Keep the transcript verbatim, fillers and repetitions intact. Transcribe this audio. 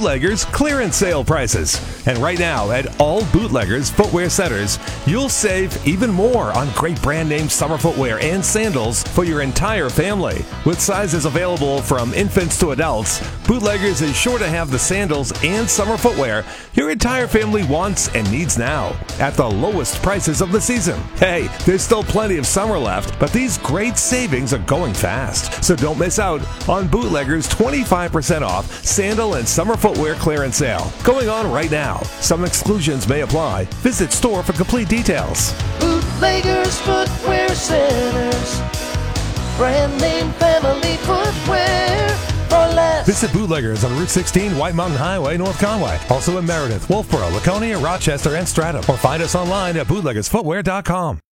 Bootleggers clearance sale prices. And right now, at all Bootleggers footwear centers, you'll save even more on great brand name summer footwear and sandals for your entire family. With sizes available from infants to adults, Bootleggers is sure to have the sandals and summer footwear your entire family wants and needs now at the lowest prices of the season. Hey, there's still plenty of summer left, but these great savings are going fast. So don't miss out on Bootleggers twenty-five percent off sandal and summer footwear clearance sale going on right now. Some exclusions may apply. Visit store for complete details. Bootleggers Footwear Centers. Brand name family footwear for less. Visit Bootleggers on Route sixteen, White Mountain Highway, North Conway. Also in Meredith, Wolfboro, Laconia, Rochester, and Stratham. Or find us online at bootleggers footwear dot com.